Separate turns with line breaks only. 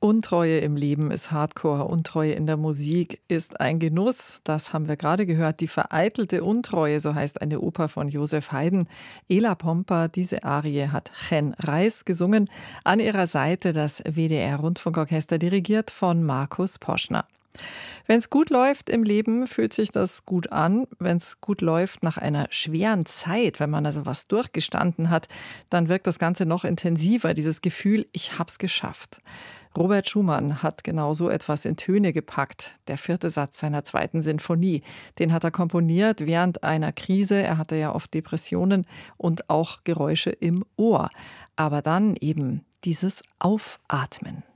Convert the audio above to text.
Untreue im Leben ist Hardcore, Untreue in der Musik ist ein Genuss. Das haben wir gerade gehört. Die vereitelte Untreue, so heißt eine Oper von Joseph Haydn. Ela Pomper, diese Arie hat Chen Reis gesungen. An ihrer Seite das WDR-Rundfunkorchester, dirigiert von Markus Poschner. Wenn es gut läuft im Leben, fühlt sich das gut an. Wenn es gut läuft nach einer schweren Zeit, wenn man also was durchgestanden hat, dann wirkt das Ganze noch intensiver, dieses Gefühl, ich hab's geschafft. Robert Schumann hat genau so etwas in Töne gepackt. Der 4. Satz seiner 2. Sinfonie. Den hat er komponiert während einer Krise. Er hatte ja oft Depressionen und auch Geräusche im Ohr. Aber dann eben dieses Aufatmen.